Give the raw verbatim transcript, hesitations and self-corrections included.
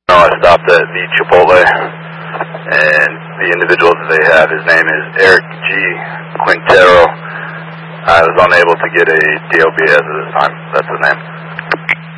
I stopped at the Chipotle, and the individual that they have, his name is Eric G. Quintero. I was unable to get a D O B as of this time. That's his name.